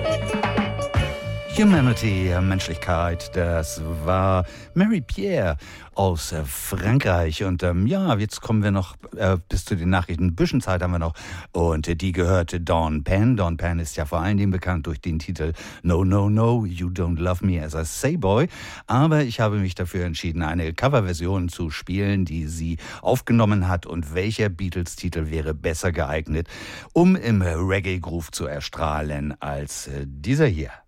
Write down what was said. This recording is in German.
Humanity, Menschlichkeit, das war Mary Pierre aus Frankreich. Und jetzt kommen wir noch bis zu den Nachrichten. Ein bisschen Zeit haben wir noch. Und die gehört Dawn Penn. Dawn Penn ist ja vor allen Dingen bekannt durch den Titel No, No, No, You Don't Love Me as I Say Boy. Aber ich habe mich dafür entschieden, eine Coverversion zu spielen, die sie aufgenommen hat. Und welcher Beatles-Titel wäre besser geeignet, um im Reggae-Groove zu erstrahlen als dieser hier?